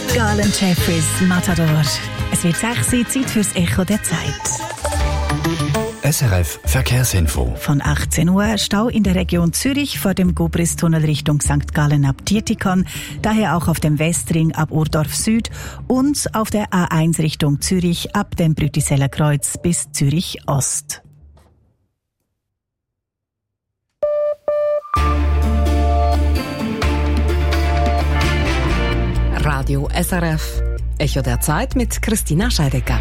Garland Jeffries, Matador. Es wird 6 Uhr, Zeit fürs Echo der Zeit. SRF Verkehrsinfo. Von 18 Uhr Stau in der Region Zürich vor dem Gobris-Tunnel Richtung St. Gallen ab Dietikon, daher auch auf dem Westring ab Urdorf Süd und auf der A1 Richtung Zürich ab dem Brütiseller Kreuz bis Zürich Ost. Radio SRF. Echo der Zeit mit Christina Scheidecker.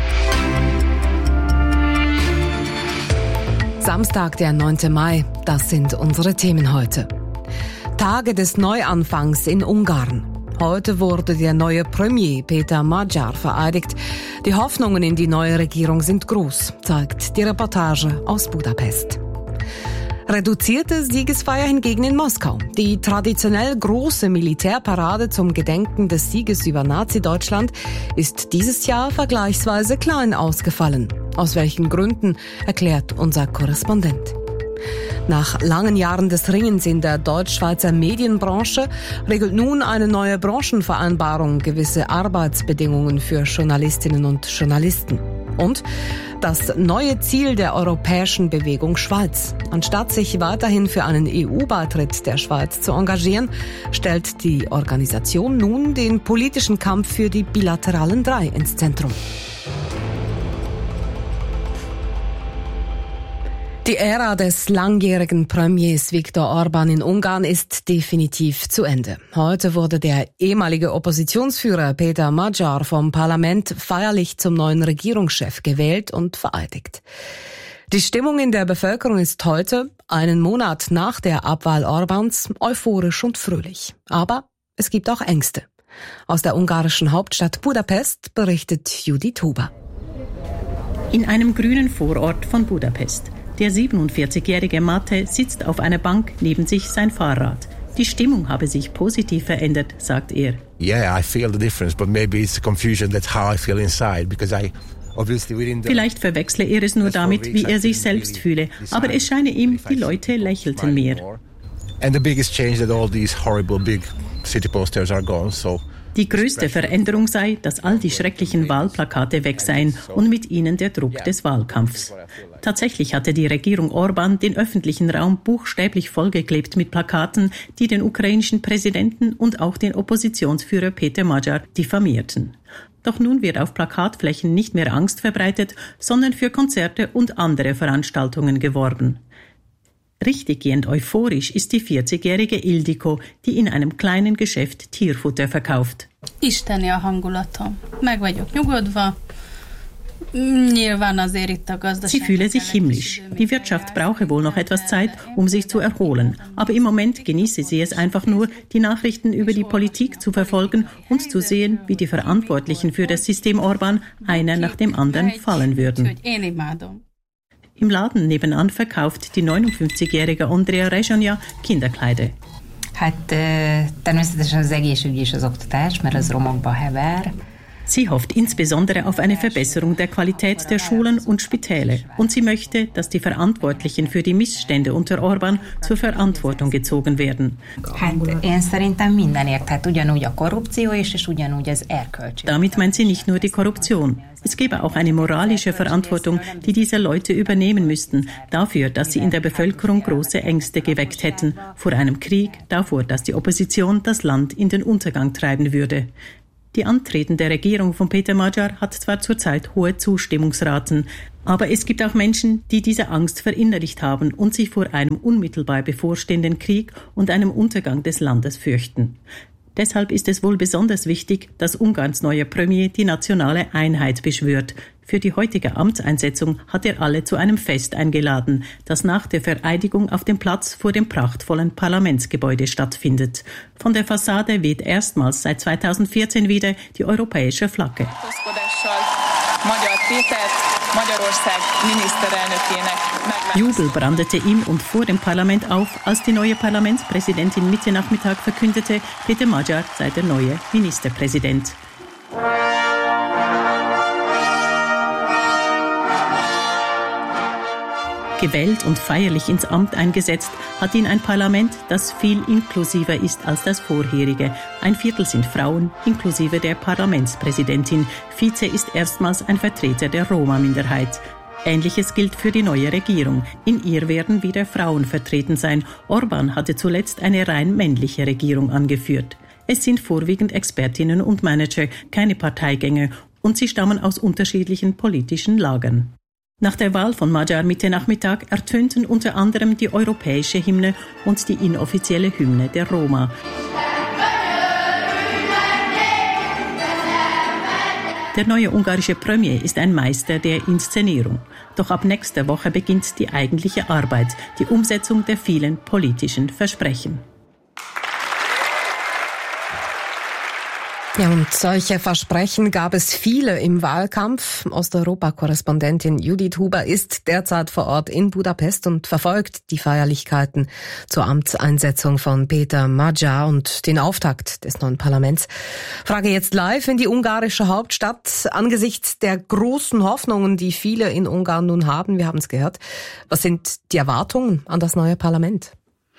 Samstag, der 9. Mai. Das sind unsere Themen heute. Tage des Neuanfangs in Ungarn. Heute wurde der neue Premier Peter Magyar vereidigt. Die Hoffnungen in die neue Regierung sind groß, zeigt die Reportage aus Budapest. Reduzierte Siegesfeier hingegen in Moskau. Die traditionell große Militärparade zum Gedenken des Sieges über Nazi-Deutschland ist dieses Jahr vergleichsweise klein ausgefallen. Aus welchen Gründen, erklärt unser Korrespondent. Nach langen Jahren des Ringens in der deutsch-schweizer Medienbranche regelt nun eine neue Branchenvereinbarung gewisse Arbeitsbedingungen für Journalistinnen und Journalisten. Und das neue Ziel der europäischen Bewegung Schweiz. Anstatt sich weiterhin für einen EU-Beitritt der Schweiz zu engagieren, stellt die Organisation nun den politischen Kampf für die bilateralen 3 ins Zentrum. Die Ära des langjährigen Premiers Viktor Orbán in Ungarn ist definitiv zu Ende. Heute wurde der ehemalige Oppositionsführer Peter Magyar vom Parlament feierlich zum neuen Regierungschef gewählt und vereidigt. Die Stimmung in der Bevölkerung ist heute, einen Monat nach der Abwahl Orbáns, euphorisch und fröhlich. Aber es gibt auch Ängste. Aus der ungarischen Hauptstadt Budapest berichtet Judith Huber. In einem grünen Vorort von Budapest. Der 47-jährige Mate sitzt auf einer Bank, neben sich sein Fahrrad. Die Stimmung habe sich positiv verändert, sagt er. Yeah, I feel the difference, but maybe it's the confusion that's how I feel inside, because Vielleicht verwechsle er es nur damit, wie er sich selbst fühle, aber es scheine ihm, die Leute lächelten mehr. And the biggest change that all these horrible big city posters are gone, so. Die größte Veränderung sei, dass all die schrecklichen Wahlplakate weg seien und mit ihnen der Druck des Wahlkampfs. Tatsächlich hatte die Regierung Orbán den öffentlichen Raum buchstäblich vollgeklebt mit Plakaten, die den ukrainischen Präsidenten und auch den Oppositionsführer Peter Magyar diffamierten. Doch nun wird auf Plakatflächen nicht mehr Angst verbreitet, sondern für Konzerte und andere Veranstaltungen geworben. Richtiggehend euphorisch ist die 40-jährige Ildikó, die in einem kleinen Geschäft Tierfutter verkauft. Isteni a hangulatom. Meg vagyok nyugodva. Sie fühle sich himmlisch. Die Wirtschaft brauche wohl noch etwas Zeit, um sich zu erholen. Aber im Moment genieße sie es einfach nur, die Nachrichten über die Politik zu verfolgen und zu sehen, wie die Verantwortlichen für das System Orbán einer nach dem anderen fallen würden. Im Laden nebenan verkauft die 59-jährige Andrea Rezsanya Kinderkleider. Természetesen az egészségügy és az oktatás, mert az romokba hever. Sie hofft insbesondere auf eine Verbesserung der Qualität der Schulen und Spitäle. Und sie möchte, dass die Verantwortlichen für die Missstände unter Orbán zur Verantwortung gezogen werden. Én szerintem mindenért, tehát ugyanúgy a korrupció és ugyanúgy az erkölcsi. Damit meint sie nicht nur die Korruption. Es gäbe auch eine moralische Verantwortung, die diese Leute übernehmen müssten, dafür, dass sie in der Bevölkerung große Ängste geweckt hätten, vor einem Krieg, davor, dass die Opposition das Land in den Untergang treiben würde. Die antretende Regierung von Peter Magyar hat zwar zurzeit hohe Zustimmungsraten, aber es gibt auch Menschen, die diese Angst verinnerlicht haben und sich vor einem unmittelbar bevorstehenden Krieg und einem Untergang des Landes fürchten. Deshalb ist es wohl besonders wichtig, dass Ungarns neuer Premier die nationale Einheit beschwört. Für die heutige Amtseinsetzung hat er alle zu einem Fest eingeladen, das nach der Vereidigung auf dem Platz vor dem prachtvollen Parlamentsgebäude stattfindet. Von der Fassade weht erstmals seit 2014 wieder die europäische Flagge. Jubel brandete im und vor dem Parlament auf, als die neue Parlamentspräsidentin Mitte Nachmittag verkündete, Peter Magyar sei der neue Ministerpräsident. Gewählt und feierlich ins Amt eingesetzt, hat ihn ein Parlament, das viel inklusiver ist als das vorherige. 1/4 sind Frauen, inklusive der Parlamentspräsidentin. Vize ist erstmals ein Vertreter der Roma-Minderheit. Ähnliches gilt für die neue Regierung. In ihr werden wieder Frauen vertreten sein. Orbán hatte zuletzt eine rein männliche Regierung angeführt. Es sind vorwiegend Expertinnen und Manager, keine Parteigänger, und sie stammen aus unterschiedlichen politischen Lagern. Nach der Wahl von Magyar Mitte Nachmittag ertönten unter anderem die europäische Hymne und die inoffizielle Hymne der Roma. Der neue ungarische Premier ist ein Meister der Inszenierung. Doch ab nächster Woche beginnt die eigentliche Arbeit, die Umsetzung der vielen politischen Versprechen. Ja, und solche Versprechen gab es viele im Wahlkampf. Osteuropa-Korrespondentin Judith Huber ist derzeit vor Ort in Budapest und verfolgt die Feierlichkeiten zur Amtseinsetzung von Peter Magyar und den Auftakt des neuen Parlaments. Frage jetzt live in die ungarische Hauptstadt. Angesichts der großen Hoffnungen, die viele in Ungarn nun haben, wir haben es gehört, was sind die Erwartungen an das neue Parlament?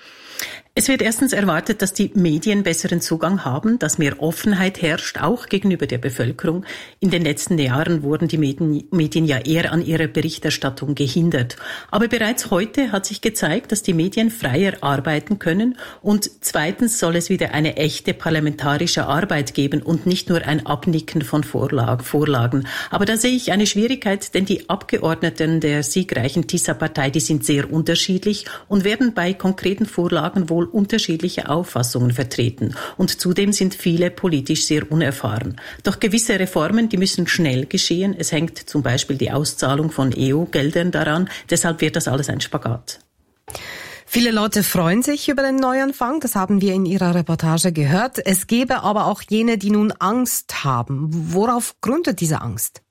Es wird erstens erwartet, dass die Medien besseren Zugang haben, dass mehr Offenheit herrscht, auch gegenüber der Bevölkerung. In den letzten Jahren wurden die Medien ja eher an ihrer Berichterstattung gehindert. Aber bereits heute hat sich gezeigt, dass die Medien freier arbeiten können. Und zweitens soll es wieder eine echte parlamentarische Arbeit geben und nicht nur ein Abnicken von Vorlagen. Aber da sehe ich eine Schwierigkeit, denn die Abgeordneten der siegreichen TISA-Partei, die sind sehr unterschiedlich und werden bei konkreten Vorlagen wohl unterschiedliche Auffassungen vertreten. Und zudem sind viele politisch sehr unerfahren. Doch gewisse Reformen, die müssen schnell geschehen. Es hängt zum Beispiel die Auszahlung von EU-Geldern daran. Deshalb wird das alles ein Spagat. Viele Leute freuen sich über den Neuanfang, das haben wir in Ihrer Reportage gehört. Es gäbe aber auch jene, die nun Angst haben. Worauf gründet diese Angst?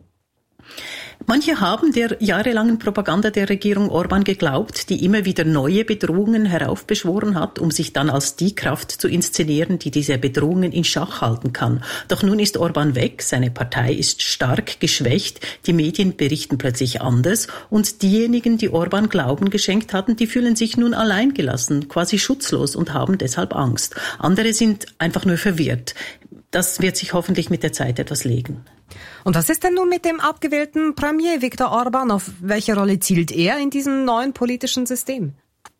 Manche haben der jahrelangen Propaganda der Regierung Orbán geglaubt, die immer wieder neue Bedrohungen heraufbeschworen hat, um sich dann als die Kraft zu inszenieren, die diese Bedrohungen in Schach halten kann. Doch nun ist Orbán weg, seine Partei ist stark geschwächt, die Medien berichten plötzlich anders und diejenigen, die Orbán Glauben geschenkt hatten, die fühlen sich nun alleingelassen, quasi schutzlos und haben deshalb Angst. Andere sind einfach nur verwirrt. Das wird sich hoffentlich mit der Zeit etwas legen. Und was ist denn nun mit dem abgewählten Premier Viktor Orbán? Auf welche Rolle zielt er in diesem neuen politischen System?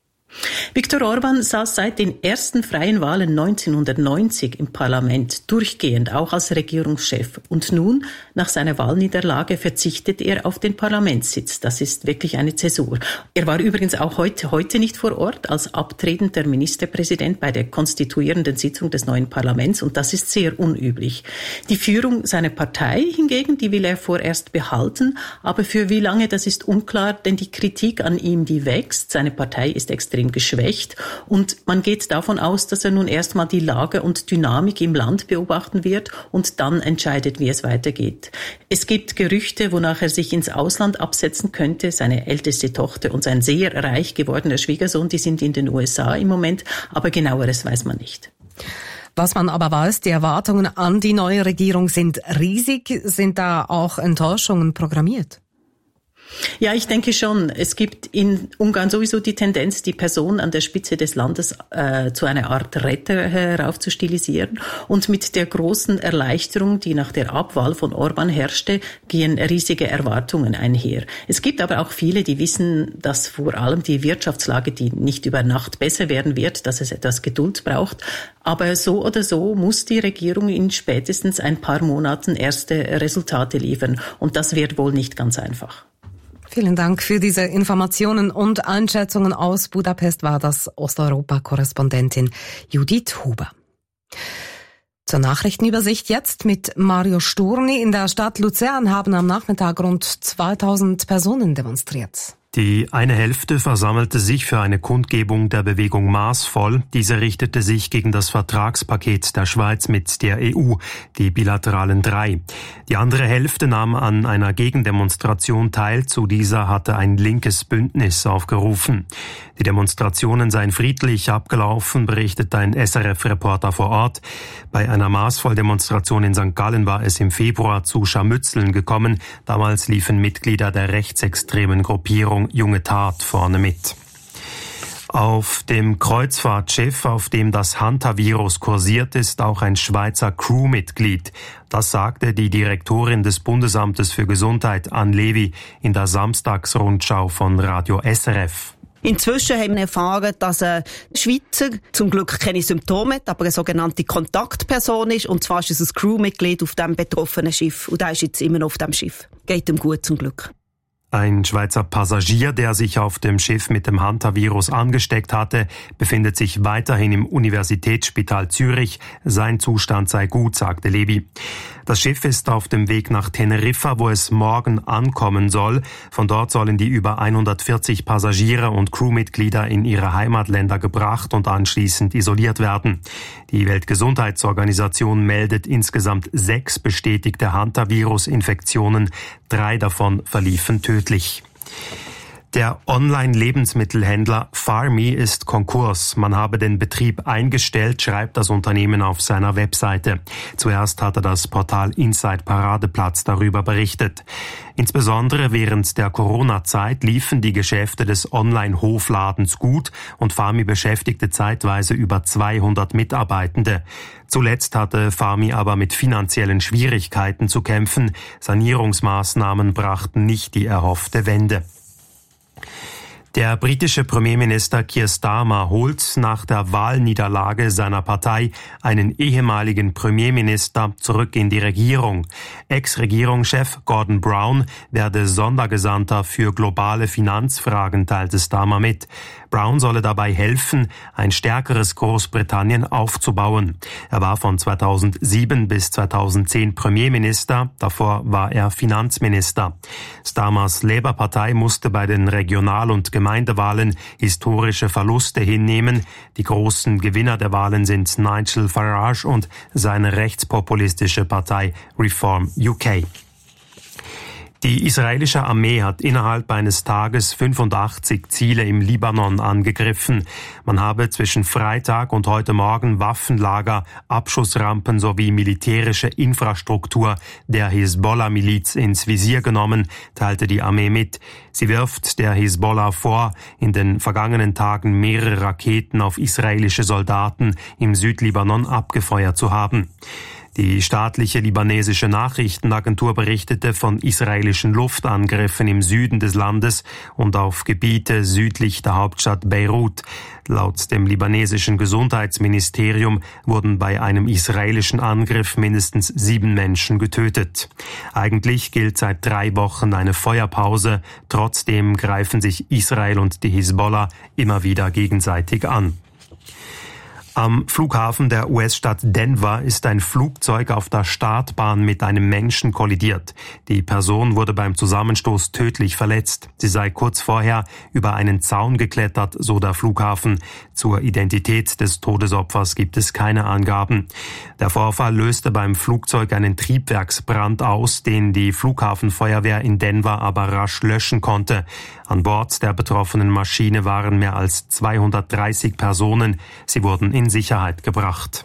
Viktor Orbán saß seit den ersten freien Wahlen 1990 im Parlament, durchgehend auch als Regierungschef. Und nun, nach seiner Wahlniederlage, verzichtet er auf den Parlamentssitz. Das ist wirklich eine Zäsur. Er war übrigens auch heute nicht vor Ort als abtretender Ministerpräsident bei der konstituierenden Sitzung des neuen Parlaments. Und das ist sehr unüblich. Die Führung seiner Partei hingegen, die will er vorerst behalten. Aber für wie lange, das ist unklar, denn die Kritik an ihm, die wächst. Seine Partei ist extrem geschwächt und man geht davon aus, dass er nun erstmal die Lage und Dynamik im Land beobachten wird und dann entscheidet, wie es weitergeht. Es gibt Gerüchte, wonach er sich ins Ausland absetzen könnte. Seine älteste Tochter und sein sehr reich gewordener Schwiegersohn, die sind in den USA im Moment, aber genaueres weiß man nicht. Was man aber weiß, die Erwartungen an die neue Regierung sind riesig. Sind da auch Enttäuschungen programmiert? Ja, ich denke schon. Es gibt in Ungarn sowieso die Tendenz, die Person an der Spitze des Landes zu einer Art Retter heraufzustilisieren. Und mit der großen Erleichterung, die nach der Abwahl von Orbán herrschte, gehen riesige Erwartungen einher. Es gibt aber auch viele, die wissen, dass vor allem die Wirtschaftslage, die nicht über Nacht besser werden wird, dass es etwas Geduld braucht. Aber so oder so muss die Regierung in spätestens ein paar Monaten erste Resultate liefern. Und das wird wohl nicht ganz einfach. Vielen Dank für diese Informationen und Einschätzungen aus Budapest, war das Osteuropa-Korrespondentin Judith Huber. Zur Nachrichtenübersicht jetzt mit Mario Sturni. In der Stadt Luzern haben am Nachmittag rund 2000 Personen demonstriert. Die eine Hälfte versammelte sich für eine Kundgebung der Bewegung Maßvoll. Diese richtete sich gegen das Vertragspaket der Schweiz mit der EU, die bilateralen 3. Die andere Hälfte nahm an einer Gegendemonstration teil. Zu dieser hatte ein linkes Bündnis aufgerufen. Die Demonstrationen seien friedlich abgelaufen, berichtet ein SRF-Reporter vor Ort. Bei einer Maßvoll-Demonstration in St. Gallen war es im Februar zu Scharmützeln gekommen. Damals liefen Mitglieder der rechtsextremen Gruppierung Versicherung Junge Tat vorne mit. Auf dem Kreuzfahrtschiff, auf dem das Hantavirus kursiert, ist auch ein Schweizer Crewmitglied. Das sagte die Direktorin des Bundesamtes für Gesundheit, Anne Levy, in der Samstagsrundschau von Radio SRF. Inzwischen haben wir erfahren, dass ein Schweizer zum Glück keine Symptome hat, aber eine sogenannte Kontaktperson ist. Und zwar ist es ein Crewmitglied auf dem betroffenen Schiff. Und der ist jetzt immer noch auf dem Schiff. Geht ihm gut zum Glück. Ein Schweizer Passagier, der sich auf dem Schiff mit dem Hantavirus angesteckt hatte, befindet sich weiterhin im Universitätsspital Zürich. Sein Zustand sei gut, sagte Levy. Das Schiff ist auf dem Weg nach Teneriffa, wo es morgen ankommen soll. Von dort sollen die über 140 Passagiere und Crewmitglieder in ihre Heimatländer gebracht und anschließend isoliert werden. Die Weltgesundheitsorganisation meldet insgesamt 6 bestätigte Hantavirus-Infektionen. 3 davon verliefen tödlich. Der Online-Lebensmittelhändler Farmi ist Konkurs. Man habe den Betrieb eingestellt, schreibt das Unternehmen auf seiner Webseite. Zuerst hatte das Portal Inside Paradeplatz darüber berichtet. Insbesondere während der Corona-Zeit liefen die Geschäfte des Online-Hofladens gut und Farmi beschäftigte zeitweise über 200 Mitarbeitende. Zuletzt hatte Farmi aber mit finanziellen Schwierigkeiten zu kämpfen. Sanierungsmaßnahmen brachten nicht die erhoffte Wende. Der britische Premierminister Keir Starmer holt nach der Wahlniederlage seiner Partei einen ehemaligen Premierminister zurück in die Regierung. Ex-Regierungschef Gordon Brown werde Sondergesandter für globale Finanzfragen, teilte Starmer mit. Brown solle dabei helfen, ein stärkeres Großbritannien aufzubauen. Er war von 2007 bis 2010 Premierminister, davor war er Finanzminister. Starmers Labour-Partei musste bei den Regional- und Gemeindewahlen historische Verluste hinnehmen. Die großen Gewinner der Wahlen sind Nigel Farage und seine rechtspopulistische Partei Reform UK. Die israelische Armee hat innerhalb eines Tages 85 Ziele im Libanon angegriffen. Man habe zwischen Freitag und heute Morgen Waffenlager, Abschussrampen sowie militärische Infrastruktur der Hisbollah-Miliz ins Visier genommen, teilte die Armee mit. Sie wirft der Hisbollah vor, in den vergangenen Tagen mehrere Raketen auf israelische Soldaten im Südlibanon abgefeuert zu haben. Die staatliche libanesische Nachrichtenagentur berichtete von israelischen Luftangriffen im Süden des Landes und auf Gebiete südlich der Hauptstadt Beirut. Laut dem libanesischen Gesundheitsministerium wurden bei einem israelischen Angriff mindestens 7 Menschen getötet. Eigentlich gilt seit 3 Wochen eine Feuerpause. Trotzdem greifen sich Israel und die Hisbollah immer wieder gegenseitig an. Am Flughafen der US-Stadt Denver ist ein Flugzeug auf der Startbahn mit einem Menschen kollidiert. Die Person wurde beim Zusammenstoß tödlich verletzt. Sie sei kurz vorher über einen Zaun geklettert, so der Flughafen. Zur Identität des Todesopfers gibt es keine Angaben. Der Vorfall löste beim Flugzeug einen Triebwerksbrand aus, den die Flughafenfeuerwehr in Denver aber rasch löschen konnte. An Bord der betroffenen Maschine waren mehr als 230 Personen. Sie wurden in Sicherheit gebracht.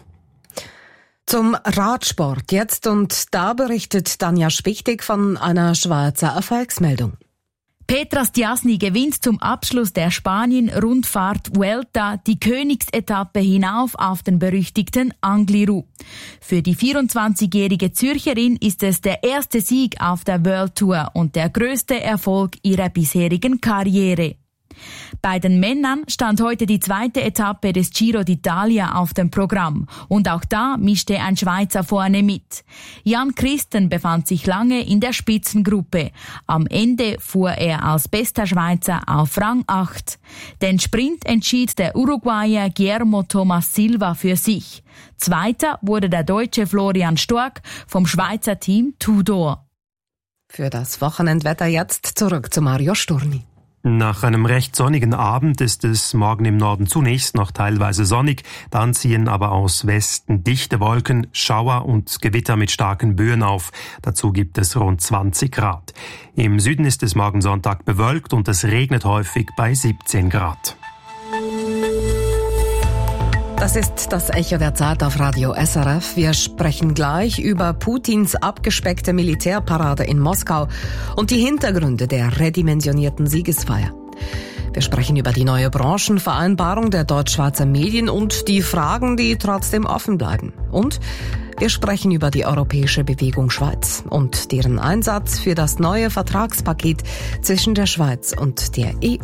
Zum Radsport jetzt, und da berichtet Tanja Spichtig von einer Schweizer Erfolgsmeldung. Petra Stiassny gewinnt zum Abschluss der Spanien-Rundfahrt Vuelta die Königsetappe hinauf auf den berüchtigten Angliru. Für die 24-jährige Zürcherin ist es der erste Sieg auf der World Tour und der größte Erfolg ihrer bisherigen Karriere. Bei den Männern stand heute die zweite Etappe des Giro d'Italia auf dem Programm und auch da mischte ein Schweizer vorne mit. Jan Christen befand sich lange in der Spitzengruppe. Am Ende fuhr er als bester Schweizer auf Rang 8. Den Sprint entschied der Uruguayer Guillermo Thomas Silva für sich. Zweiter wurde der Deutsche Florian Stork vom Schweizer Team Tudor. Für das Wochenendwetter jetzt zurück zu Mario Sturni. Nach einem recht sonnigen Abend ist es morgen im Norden zunächst noch teilweise sonnig, dann ziehen aber aus Westen dichte Wolken, Schauer und Gewitter mit starken Böen auf. Dazu gibt es rund 20 Grad. Im Süden ist es morgen Sonntag bewölkt und es regnet häufig bei 17 Grad. Das ist das Echo der Zeit auf Radio SRF. Wir sprechen gleich über Putins abgespeckte Militärparade in Moskau und die Hintergründe der redimensionierten Siegesfeier. Wir sprechen über die neue Branchenvereinbarung der deutsch-schweizer Medien und die Fragen, die trotzdem offen bleiben. Und wir sprechen über die Europäische Bewegung Schweiz und deren Einsatz für das neue Vertragspaket zwischen der Schweiz und der EU.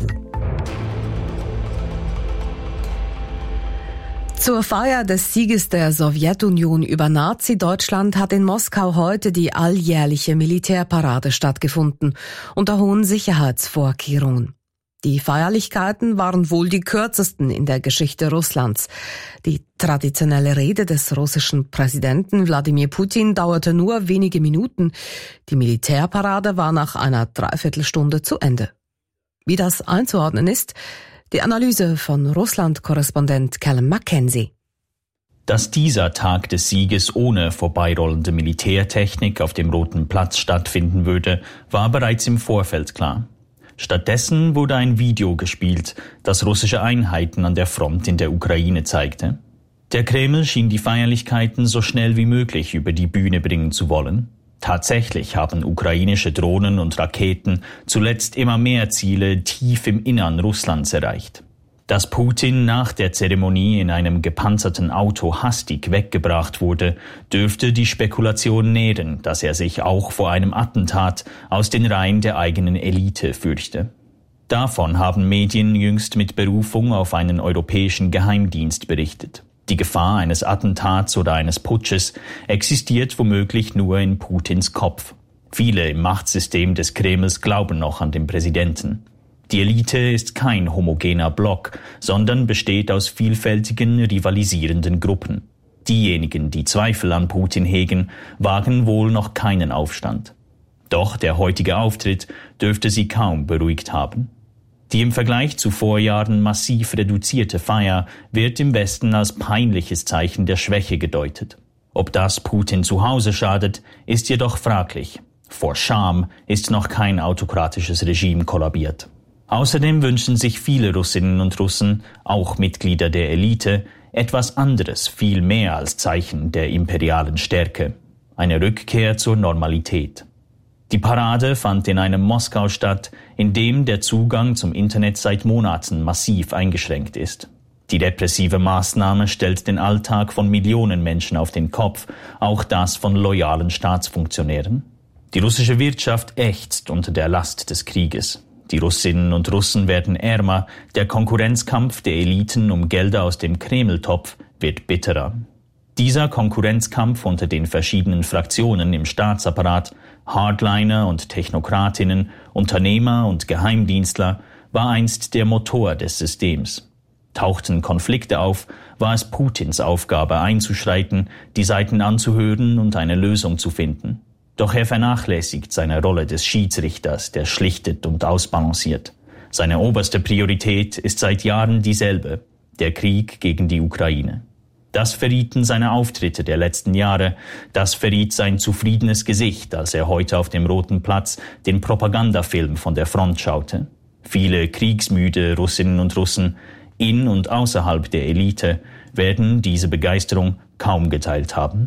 Zur Feier des Sieges der Sowjetunion über Nazi-Deutschland hat in Moskau heute die alljährliche Militärparade stattgefunden, unter hohen Sicherheitsvorkehrungen. Die Feierlichkeiten waren wohl die kürzesten in der Geschichte Russlands. Die traditionelle Rede des russischen Präsidenten Wladimir Putin dauerte nur wenige Minuten. Die Militärparade war nach einer Dreiviertelstunde zu Ende. Wie das einzuordnen ist, die Analyse von Russland-Korrespondent Callum Mackenzie. Dass dieser Tag des Sieges ohne vorbeirollende Militärtechnik auf dem Roten Platz stattfinden würde, war bereits im Vorfeld klar. Stattdessen wurde ein Video gespielt, das russische Einheiten an der Front in der Ukraine zeigte. Der Kreml schien die Feierlichkeiten so schnell wie möglich über die Bühne bringen zu wollen. Tatsächlich haben ukrainische Drohnen und Raketen zuletzt immer mehr Ziele tief im Innern Russlands erreicht. Dass Putin nach der Zeremonie in einem gepanzerten Auto hastig weggebracht wurde, dürfte die Spekulation nähren, dass er sich auch vor einem Attentat aus den Reihen der eigenen Elite fürchte. Davon haben Medien jüngst mit Berufung auf einen europäischen Geheimdienst berichtet. Die Gefahr eines Attentats oder eines Putsches existiert womöglich nur in Putins Kopf. Viele im Machtsystem des Kremls glauben noch an den Präsidenten. Die Elite ist kein homogener Block, sondern besteht aus vielfältigen, rivalisierenden Gruppen. Diejenigen, die Zweifel an Putin hegen, wagen wohl noch keinen Aufstand. Doch der heutige Auftritt dürfte sie kaum beruhigt haben. Die im Vergleich zu Vorjahren massiv reduzierte Feier wird im Westen als peinliches Zeichen der Schwäche gedeutet. Ob das Putin zu Hause schadet, ist jedoch fraglich. Vor Scham ist noch kein autokratisches Regime kollabiert. Außerdem wünschen sich viele Russinnen und Russen, auch Mitglieder der Elite, etwas anderes, viel mehr als Zeichen der imperialen Stärke. Eine Rückkehr zur Normalität. Die Parade fand in einem Moskau statt, in dem der Zugang zum Internet seit Monaten massiv eingeschränkt ist. Die repressive Maßnahme stellt den Alltag von Millionen Menschen auf den Kopf, auch das von loyalen Staatsfunktionären. Die russische Wirtschaft ächzt unter der Last des Krieges. Die Russinnen und Russen werden ärmer, der Konkurrenzkampf der Eliten um Gelder aus dem Kremltopf wird bitterer. Dieser Konkurrenzkampf unter den verschiedenen Fraktionen im Staatsapparat, Hardliner und Technokratinnen, Unternehmer und Geheimdienstler, war einst der Motor des Systems. Tauchten Konflikte auf, war es Putins Aufgabe einzuschreiten, die Seiten anzuhören und eine Lösung zu finden. Doch er vernachlässigt seine Rolle des Schiedsrichters, der schlichtet und ausbalanciert. Seine oberste Priorität ist seit Jahren dieselbe: der Krieg gegen die Ukraine. Das verrieten seine Auftritte der letzten Jahre, das verriet sein zufriedenes Gesicht, als er heute auf dem Roten Platz den Propagandafilm von der Front schaute. Viele kriegsmüde Russinnen und Russen, in und außerhalb der Elite, werden diese Begeisterung kaum geteilt haben.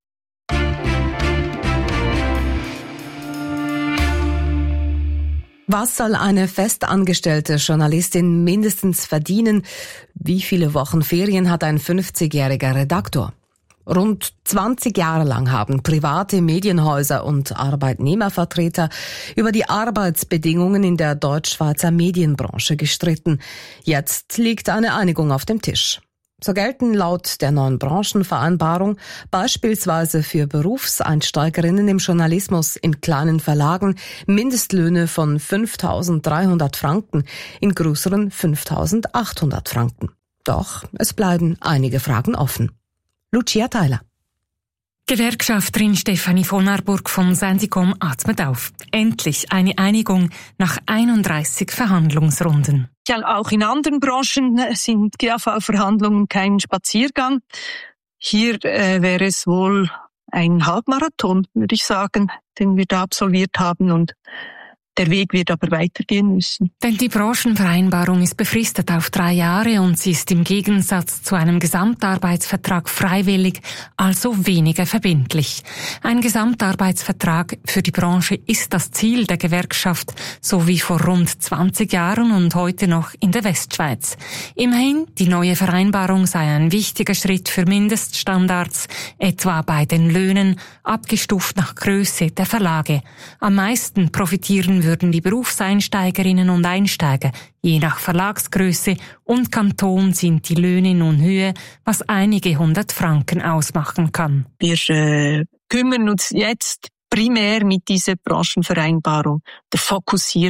Was soll eine festangestellte Journalistin mindestens verdienen? Wie viele Wochen Ferien hat ein 50-jähriger Redaktor? Rund 20 Jahre lang haben private Medienhäuser und Arbeitnehmervertreter über die Arbeitsbedingungen in der deutsch-schweizer Medienbranche gestritten. Jetzt liegt eine Einigung auf dem Tisch. So gelten laut der neuen Branchenvereinbarung beispielsweise für Berufseinsteigerinnen im Journalismus in kleinen Verlagen Mindestlöhne von 5.300 Franken, in größeren 5.800 Franken. Doch es bleiben einige Fragen offen. Lucia Theiler. Gewerkschafterin Stefanie von Arburg vom Sendicom atmet auf. Endlich eine Einigung nach 31 Verhandlungsrunden. Ja, auch in anderen Branchen sind GAV-Verhandlungen kein Spaziergang. Hier wäre es wohl ein Halbmarathon, würde ich sagen, den wir da absolviert haben. Und Der Weg wird aber weitergehen müssen. Denn die Branchenvereinbarung ist befristet auf 3 Jahre und sie ist im Gegensatz zu einem Gesamtarbeitsvertrag freiwillig, also weniger verbindlich. Ein Gesamtarbeitsvertrag für die Branche ist das Ziel der Gewerkschaft, so wie vor rund 20 Jahren und heute noch in der Westschweiz. Immerhin, die neue Vereinbarung sei ein wichtiger Schritt für Mindeststandards, etwa bei den Löhnen, abgestuft nach Größe der Verlage. Am meisten profitieren würden die Berufseinsteigerinnen und Einsteiger. Je nach Verlagsgröße und Kanton sind die Löhne nun Höhe, was einige 100 Franken ausmachen kann. Wir kümmern uns jetzt primär mit dieser Branchenvereinbarung, der Fokus hier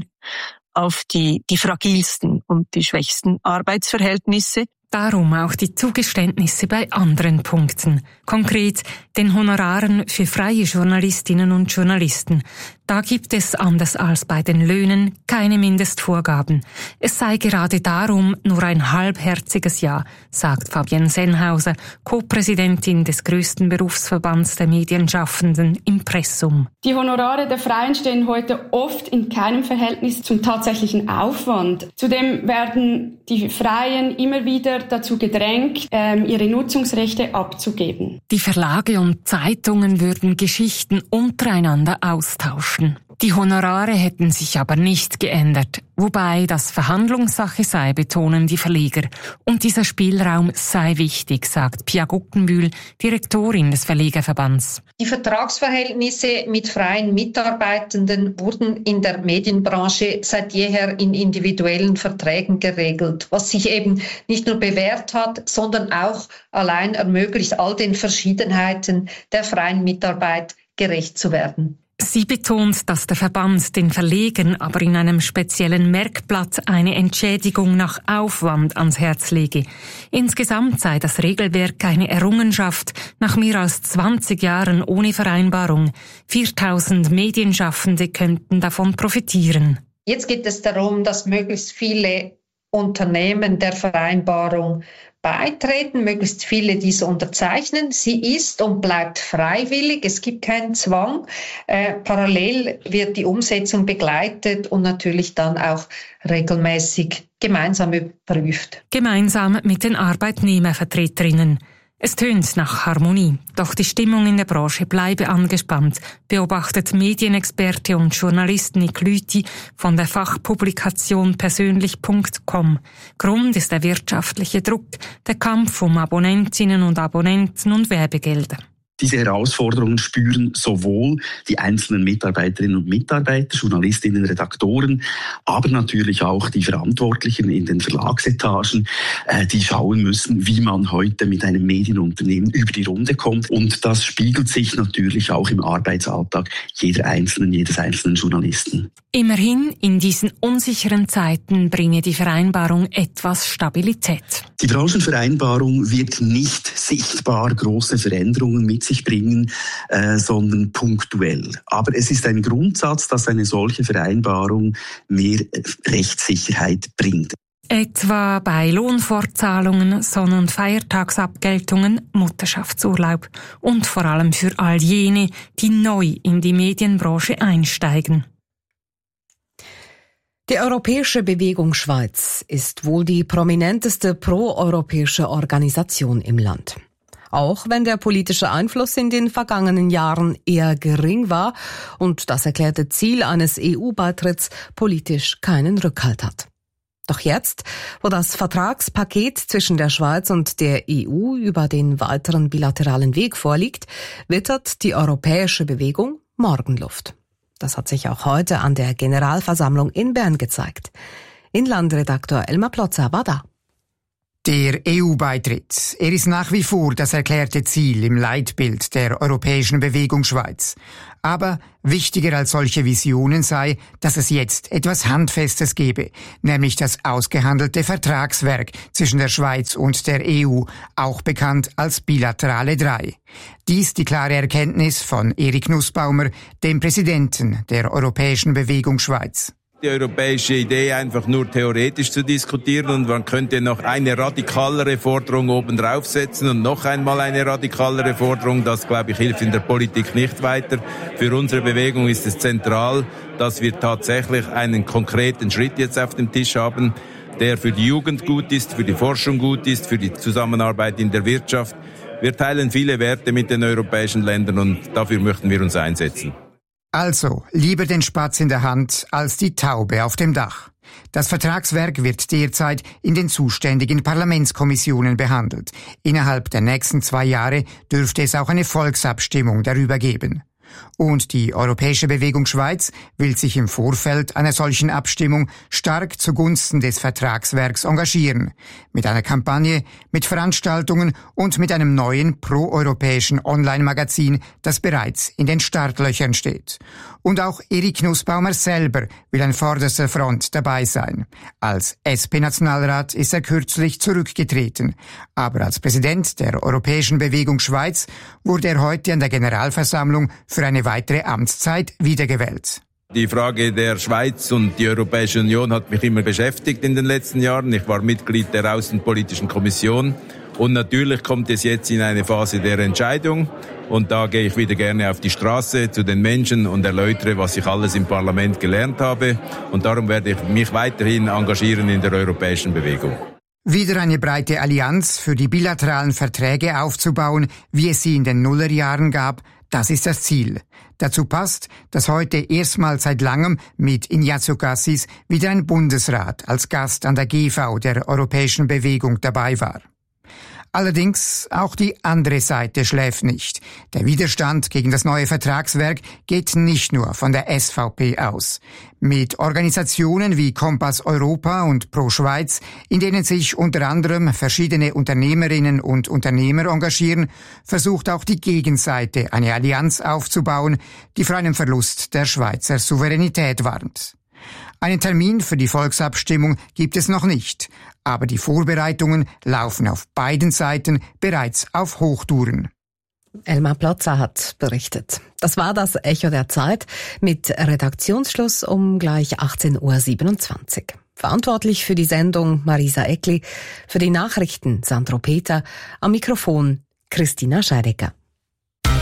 auf die fragilsten und die schwächsten Arbeitsverhältnisse. Darum auch die Zugeständnisse bei anderen Punkten. Konkret den Honoraren für freie Journalistinnen und Journalisten. Da gibt es, anders als bei den Löhnen, keine Mindestvorgaben. Es sei gerade darum nur ein halbherziges Ja, sagt Fabienne Sennhauser, Co-Präsidentin des grössten Berufsverbands der Medienschaffenden, Impressum. Die Honorare der Freien stehen heute oft in keinem Verhältnis zum tatsächlichen Aufwand. Zudem werden die Freien immer wieder dazu gedrängt, ihre Nutzungsrechte abzugeben. Die Verlage und Zeitungen würden Geschichten untereinander austauschen. Die Honorare hätten sich aber nicht geändert, wobei das Verhandlungssache sei, betonen die Verleger. Und dieser Spielraum sei wichtig, sagt Pia Guckenbühl, Direktorin des Verlegerverbands. Die Vertragsverhältnisse mit freien Mitarbeitenden wurden in der Medienbranche seit jeher in individuellen Verträgen geregelt, was sich eben nicht nur bewährt hat, sondern auch allein ermöglicht, all den Verschiedenheiten der freien Mitarbeit gerecht zu werden. Sie betont, dass der Verband den Verlegern aber in einem speziellen Merkblatt eine Entschädigung nach Aufwand ans Herz lege. Insgesamt sei das Regelwerk eine Errungenschaft nach mehr als 20 Jahren ohne Vereinbarung. 4000 Medienschaffende könnten davon profitieren. Jetzt geht es darum, dass möglichst viele Unternehmen der Vereinbarung beitreten, möglichst viele diese unterzeichnen. Sie ist und bleibt freiwillig, es gibt keinen Zwang. Parallel wird die Umsetzung begleitet und natürlich dann auch regelmäßig gemeinsam überprüft. Gemeinsam mit den Arbeitnehmervertreterinnen. Es tönt nach Harmonie, doch die Stimmung in der Branche bleibe angespannt, beobachtet Medienexperte und Journalist Nick Lüthi von der Fachpublikation persönlich.com. Grund ist der wirtschaftliche Druck, der Kampf um Abonnentinnen und Abonnenten und Werbegelder. Diese Herausforderungen spüren sowohl die einzelnen Mitarbeiterinnen und Mitarbeiter, Journalistinnen, Redaktoren, aber natürlich auch die Verantwortlichen in den Verlagsetagen, die schauen müssen, wie man heute mit einem Medienunternehmen über die Runde kommt. Und das spiegelt sich natürlich auch im Arbeitsalltag jedes einzelnen Journalisten. Immerhin, in diesen unsicheren Zeiten bringe die Vereinbarung etwas Stabilität. Die Branchenvereinbarung wird nicht sichtbar große Veränderungen mit sich bringen, sondern punktuell. Aber es ist ein Grundsatz, dass eine solche Vereinbarung mehr Rechtssicherheit bringt. Etwa bei Lohnfortzahlungen, Sonn- und Feiertagsabgeltungen, Mutterschaftsurlaub und vor allem für all jene, die neu in die Medienbranche einsteigen. Die Europäische Bewegung Schweiz ist wohl die prominenteste proeuropäische Organisation im Land. Auch wenn der politische Einfluss in den vergangenen Jahren eher gering war und das erklärte Ziel eines EU-Beitritts politisch keinen Rückhalt hat. Doch jetzt, wo das Vertragspaket zwischen der Schweiz und der EU über den weiteren bilateralen Weg vorliegt, wittert die Europäische Bewegung Morgenluft. Das hat sich auch heute an der Generalversammlung in Bern gezeigt. Inlandredaktor Elmar Plotzer war da. Der EU-Beitritt, er ist nach wie vor das erklärte Ziel im Leitbild der Europäischen Bewegung Schweiz. Aber wichtiger als solche Visionen sei, dass es jetzt etwas Handfestes gebe, nämlich das ausgehandelte Vertragswerk zwischen der Schweiz und der EU, auch bekannt als Bilaterale 3. Dies die klare Erkenntnis von Erik Nussbaumer, dem Präsidenten der Europäischen Bewegung Schweiz. Die europäische Idee einfach nur theoretisch zu diskutieren und man könnte noch eine radikalere Forderung oben draufsetzen und noch einmal eine radikalere Forderung. Das, glaube ich, hilft in der Politik nicht weiter. Für unsere Bewegung ist es zentral, dass wir tatsächlich einen konkreten Schritt jetzt auf dem Tisch haben, der für die Jugend gut ist, für die Forschung gut ist, für die Zusammenarbeit in der Wirtschaft. Wir teilen viele Werte mit den europäischen Ländern und dafür möchten wir uns einsetzen. Also, lieber den Spatz in der Hand als die Taube auf dem Dach. Das Vertragswerk wird derzeit in den zuständigen Parlamentskommissionen behandelt. Innerhalb der nächsten 2 Jahre dürfte es auch eine Volksabstimmung darüber geben. Und die Europäische Bewegung Schweiz will sich im Vorfeld einer solchen Abstimmung stark zugunsten des Vertragswerks engagieren. Mit einer Kampagne, mit Veranstaltungen und mit einem neuen proeuropäischen Online-Magazin, das bereits in den Startlöchern steht. Und auch Erik Nussbaumer selber will an vorderster Front dabei sein. Als SP-Nationalrat ist er kürzlich zurückgetreten. Aber als Präsident der Europäischen Bewegung Schweiz wurde er heute an der Generalversammlung für eine weitere Amtszeit wiedergewählt. Die Frage der Schweiz und die Europäische Union hat mich immer beschäftigt in den letzten Jahren. Ich war Mitglied der Außenpolitischen Kommission und natürlich kommt es jetzt in eine Phase der Entscheidung und da gehe ich wieder gerne auf die Straße zu den Menschen und erläutere, was ich alles im Parlament gelernt habe und darum werde ich mich weiterhin engagieren in der europäischen Bewegung. Wieder eine breite Allianz für die bilateralen Verträge aufzubauen, wie es sie in den Nullerjahren gab, das ist das Ziel. Dazu passt, dass heute erstmals seit langem mit Ignazio Cassis wieder ein Bundesrat als Gast an der GV der Europäischen Bewegung dabei war. Allerdings auch die andere Seite schläft nicht. Der Widerstand gegen das neue Vertragswerk geht nicht nur von der SVP aus. Mit Organisationen wie Kompass Europa und Pro Schweiz, in denen sich unter anderem verschiedene Unternehmerinnen und Unternehmer engagieren, versucht auch die Gegenseite eine Allianz aufzubauen, die vor einem Verlust der Schweizer Souveränität warnt. Einen Termin für die Volksabstimmung gibt es noch nicht, aber die Vorbereitungen laufen auf beiden Seiten bereits auf Hochtouren. Elmar Plotzer hat berichtet. Das war das Echo der Zeit mit Redaktionsschluss um gleich 18.27 Uhr. Verantwortlich für die Sendung Marisa Eckli, für die Nachrichten Sandro Peter, am Mikrofon Christina Scheidecker.